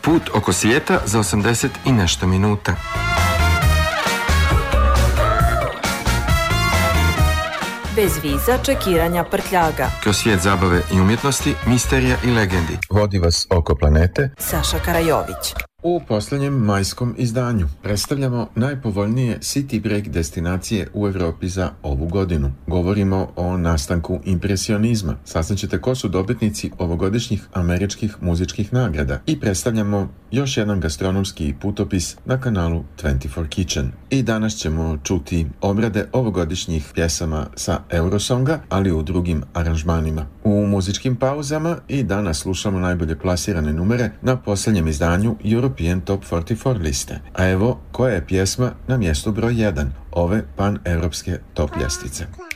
put oko svijeta za 80 i nešto minuta. Bez viza, čekiranja, prtljaga. Kroz svijet zabave i umjetnosti, misterija i legendi. Vodi vas oko planete Saša Karajović. U posljednjem majskom izdanju predstavljamo najpovoljnije city break destinacije u Europi za ovu godinu. Govorimo o nastanku impresionizma. Saznaćete ko su dobitnici ovogodišnjih američkih muzičkih nagrada i predstavljamo još jedan gastronomski putopis na kanalu 24 Kitchen. I danas ćemo čuti obrade ovogodišnjih pjesama sa Eurosonga, ali u drugim aranžmanima. U muzičkim pauzama i danas slušamo najbolje plasirane numere na posljednjem izdanju European Top 44 liste. A evo koja je pjesma na mjestu broj 1 ove pan-europske top ljestvice.